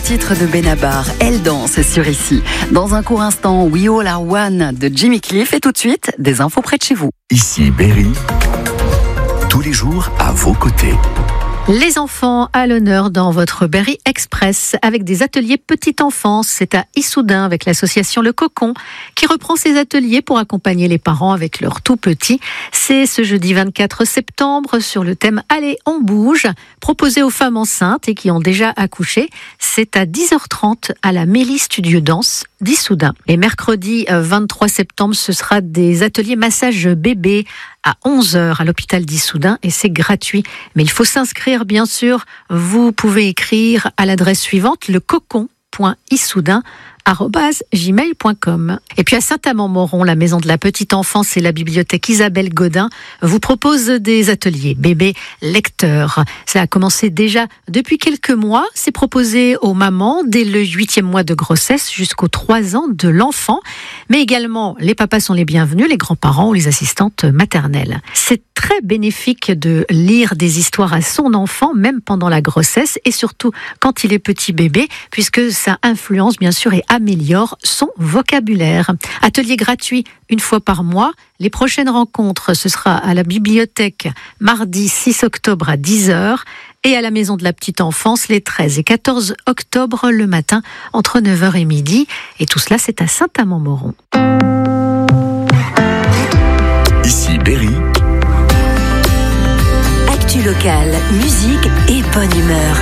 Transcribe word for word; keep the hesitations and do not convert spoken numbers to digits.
titre de Benabar, Elle danse sur Ici. Dans un court instant, We All Are One de Jimmy Cliff et tout de suite, des infos près de chez vous. Ici Berry, tous les jours à vos côtés. Les enfants à l'honneur dans votre Berry Express avec des ateliers petite enfance. C'est à Issoudun avec l'association Le Cocon qui reprend ces ateliers pour accompagner les parents avec leurs tout petits. C'est ce jeudi vingt-quatre septembre sur le thème Allez, on bouge, proposé aux femmes enceintes et qui ont déjà accouché. C'est à dix heures trente à la Mélie Studio Danse d'Issoudun. Et mercredi vingt-trois septembre, ce sera des ateliers massage bébé à onze heures à l'hôpital d'Issoudun et c'est gratuit. Mais il faut s'inscrire bien sûr. Vous pouvez écrire à l'adresse suivante, lecocon point issoudun arobase gmail point com. Et puis à Saint-Amand-Moron, la maison de la petite enfance et la bibliothèque Isabelle Godin vous proposent des ateliers bébé lecteur. Ça a commencé déjà depuis quelques mois. C'est proposé aux mamans dès le huitième mois de grossesse jusqu'aux trois ans de l'enfant. Mais également, les papas sont les bienvenus, les grands-parents ou les assistantes maternelles. C'est très bénéfique de lire des histoires à son enfant, même pendant la grossesse et surtout quand il est petit bébé, puisque ça influence bien sûr et améliore son vocabulaire. Atelier gratuit une fois par mois. Les prochaines rencontres, ce sera à la bibliothèque mardi six octobre à dix heures et à la maison de la petite enfance les treize et quatorze octobre le matin entre neuf heures et midi. Et tout cela, c'est à Saint-Amand-Moron. Ici Berry. Actu locale, musique et bonne humeur.